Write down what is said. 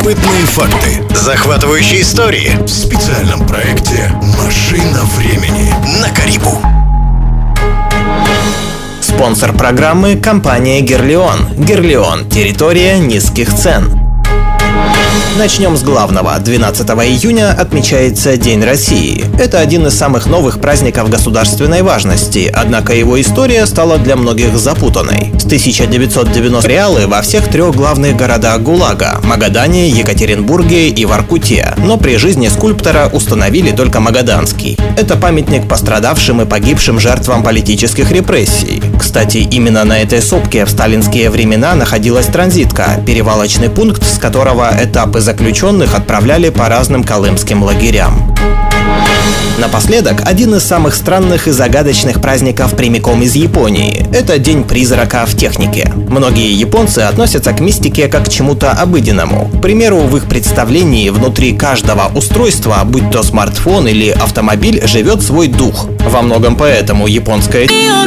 Любопытные факты, захватывающие истории в специальном проекте «Машина времени» на Карибу. Спонсор программы – компания «Герлион». «Герлион» – территория низких цен. Начнем с главного. 12 июня отмечается День России. Это один из самых новых праздников государственной важности, однако его история стала для многих запутанной. С 1990 реалы во всех трех главных городах ГУЛАГа – Магадане, Екатеринбурге и Воркуте, но при жизни скульптора установили только магаданский. Это памятник пострадавшим и погибшим жертвам политических репрессий. Кстати, именно на этой сопке в сталинские времена находилась транзитка – перевалочный пункт, с которого этапы заключенных отправляли по разным колымским лагерям. Напоследок, один из самых странных и загадочных праздников прямиком из Японии. Это День призрака в технике. Многие японцы относятся к мистике как к чему-то обыденному. К примеру, в их представлении внутри каждого устройства, будь то смартфон или автомобиль, живет свой дух. Во многом поэтому японская